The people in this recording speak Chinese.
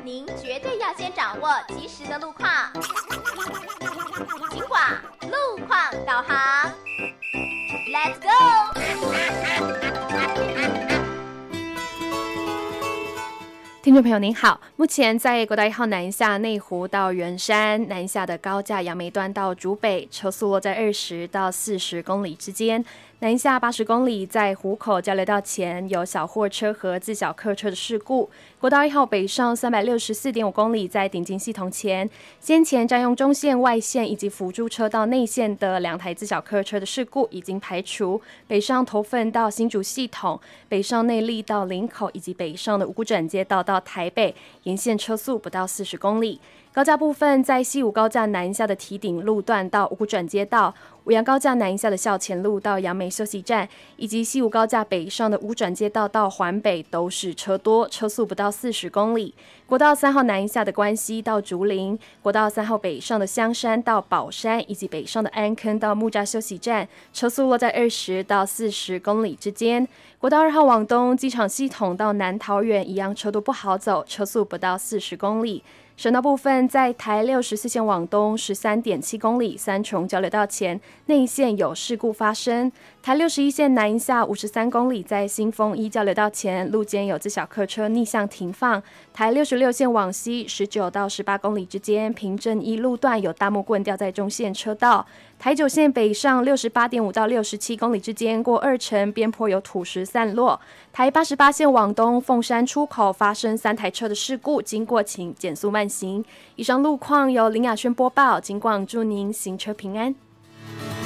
您绝对要先掌握及时的路况。警广路况导航 ，Let's go！ 听众朋友您好，目前在国道1号南下内湖到圆山南下的高架杨梅段到竹北，车速落在20到40公里之间。南下80公里，在湖口交流道前有小货车和自小客车的事故。国道1号北上364.5公里，在顶进系统前，先前占用中线、外线以及辅助车道内线的2台自小客车的事故已经排除。北上头份到新竹系统，北上内壢到林口，以及北上的五股转接道到台北，沿线车速不到40公里。高架部分，在西武高架南下的堤顶路段到五股转接道，五杨高架南下的校前路到杨梅休息站，以及西武高架北上的五股转接道到环北都是车多，车速不到40公里。国道3号南下的关西到竹林，国道3号北上的香山到宝山，以及北上的安坑到木栅休息站，车速落在20到40公里之间。国道2号往东，机场系统到南桃园一样车多不好走，车速不到40公里。省道部分，在台64线往东13.7公里，三重交流道前内线有事故发生。台61线南下53公里，在新丰一交流道前路肩有自小客车逆向停放。台66线往西19到18公里之间，平镇一路段有大木棍掉在中线车道。台9线北上68.5到67公里之间，过二城边坡有土石散落。台88线往东凤山出口发生3台车的事故，经过请减速慢行。以上路况由林雅轩播报，警广祝您行车平安。